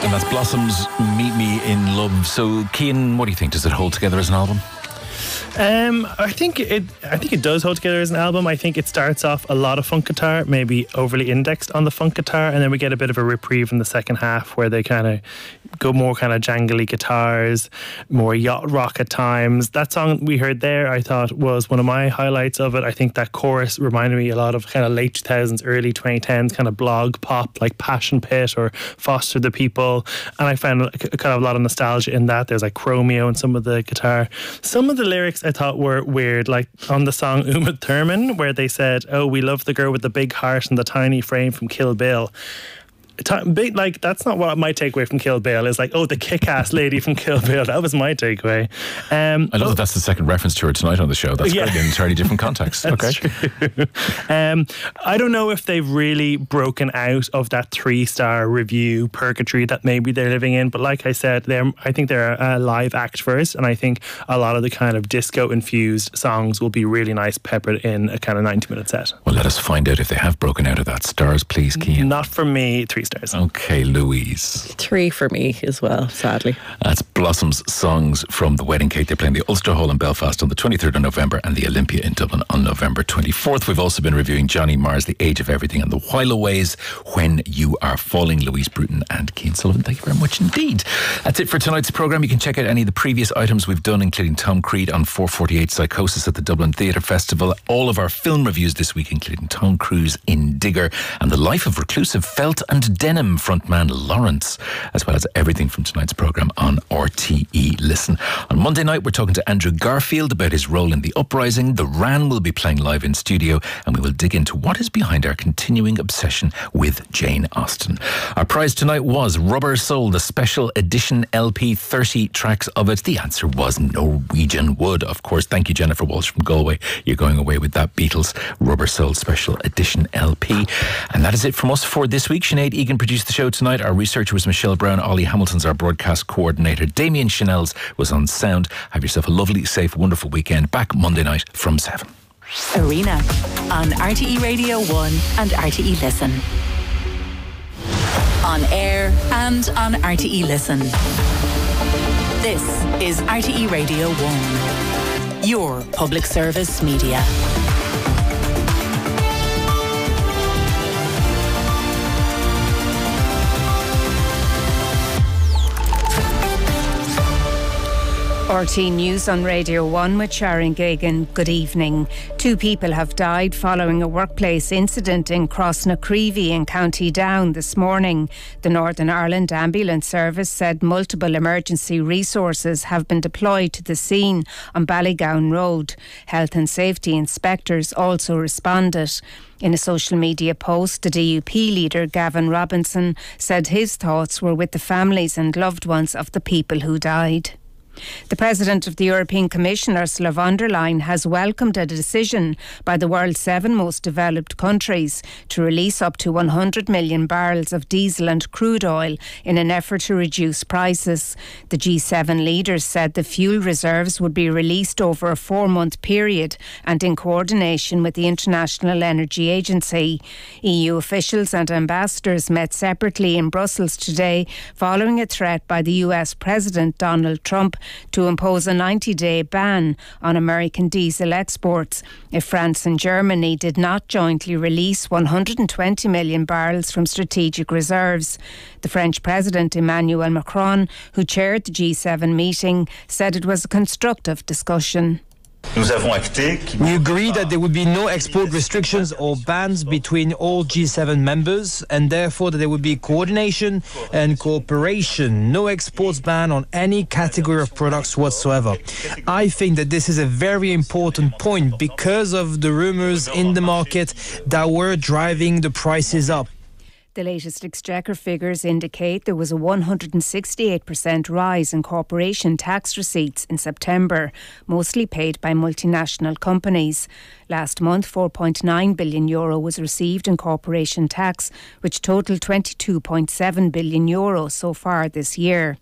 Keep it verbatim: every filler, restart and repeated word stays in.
And that's Blossoms, Meet Me in Love. So, Cian, what do you think? Does it hold together as an album? Um, I think it. I think it does hold together as an album. I think it starts off a lot of funk guitar, maybe overly indexed on the funk guitar, and then we get a bit of a reprieve in the second half where they kind of go more kind of jangly guitars, more yacht rock at times. That song we heard there, I thought was one of my highlights of it. I think that chorus reminded me a lot of kind of late two thousands, early twenty tens kind of blog pop like Passion Pit or Foster the People, and I found kind of a lot of nostalgia in that. There's like Chromeo and some of the guitar. Some of the lyrics I thought were weird, like on the song Uma Thurman, where they said, "Oh, we love the girl with the big heart and the tiny frame from Kill Bill." Big, like that's not what my takeaway from Kill Bill is. Like, oh, the kick-ass lady from Kill Bill. That was my takeaway. Um, I love oh, that that's the second reference to her tonight on the show. That's yeah. great in an entirely different context. Okay. True. um, I don't know if they've really broken out of that three-star review purgatory that maybe they're living in. But like I said, they're I think they're a live act first, and I think a lot of the kind of disco-infused songs will be really nice, peppered in a kind of ninety-minute set. Well, let us find out if they have broken out of that. Stars, please, Cian. Not for me. Three stars. Okay, Louise. Three for me as well, sadly. That's Blossoms songs from The Wedding Cake. They're playing the Ulster Hall in Belfast on the twenty-third of November and the Olympia in Dublin on November twenty-fourth. We've also been reviewing Johnny Marr's The Age of Everything and The Whileaways, When You Are Falling. Louise Bruton and Cian Sullivan, thank you very much indeed. That's it for tonight's programme. You can check out any of the previous items we've done, including Tom Creed on four forty-eight Psychosis at the Dublin Theatre Festival, all of our film reviews this week, including Tom Cruise in Digger and The Life of Reclusive Felt and Denim frontman Lawrence, as well as everything from tonight's programme on R T E Listen. On Monday night, we're talking to Andrew Garfield about his role in the uprising. The Ran will be playing live in studio, and we will dig into what is behind our continuing obsession with Jane Austen. Our prize tonight was Rubber Soul, the special edition L P, thirty tracks of it. The answer was Norwegian Wood. Of course, thank you, Jennifer Walsh from Galway. You're going away with that Beatles Rubber Soul special edition L P. And that is it from us for this week. Sinead Egan produced the show tonight. Our researcher was Michelle Brown. Ollie Hamilton's our broadcast coordinator. Damien Chanels was on sound. Have yourself a lovely, safe, wonderful weekend. Back Monday night from seven. Arena on R T E Radio one and R T E Listen. On air and on R T E Listen. This is R T E Radio one, your public service media. R T News on Radio one with Sharon Gagan. Good evening. Two people have died following a workplace incident in Crossnacreevy in County Down this morning. The Northern Ireland Ambulance Service said multiple emergency resources have been deployed to the scene on Ballygown Road. Health and safety inspectors also responded. In a social media post, the D U P leader Gavin Robinson said his thoughts were with the families and loved ones of the people who died. The President of the European Commission, Ursula von der Leyen, has welcomed a decision by the world's seven most developed countries to release up to one hundred million barrels of diesel and crude oil in an effort to reduce prices. The G seven leaders said the fuel reserves would be released over a four-month period and in coordination with the International Energy Agency. E U officials and ambassadors met separately in Brussels today following a threat by the U S President Donald Trump to impose a ninety-day ban on American diesel exports if France and Germany did not jointly release one hundred twenty million barrels from strategic reserves. The French President Emmanuel Macron, who chaired the G seven meeting, said it was a constructive discussion. We agreed that there would be no export restrictions or bans between all G seven members, and therefore that there would be coordination and cooperation. No exports ban on any category of products whatsoever. I think that this is a very important point because of the rumours in the market that were driving the prices up. The latest Exchequer figures indicate there was a one hundred sixty-eight percent rise in corporation tax receipts in September, mostly paid by multinational companies. Last month, four point nine billion euro was received in corporation tax, which totalled twenty-two point seven billion euro so far this year.